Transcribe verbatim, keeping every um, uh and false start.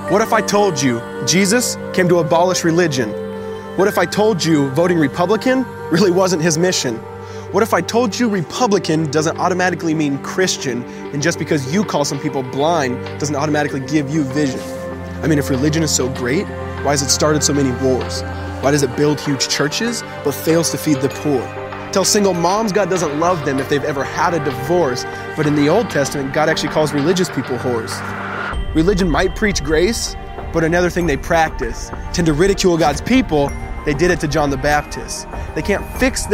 What if I told you Jesus came to abolish religion? What if I told you voting Republican really wasn't his mission? What if I told you Republican doesn't automatically mean Christian, and just because you call some people blind doesn't automatically give you vision? I mean, if religion is so great, why has it started so many wars? Why does it build huge churches but fails to feed the poor? Tell single moms God doesn't love them if they've ever had a divorce, but in the Old Testament, God actually calls religious people whores. Religion might preach grace, but another thing they practice, tend to ridicule God's people. They did it to John the Baptist. They can't fix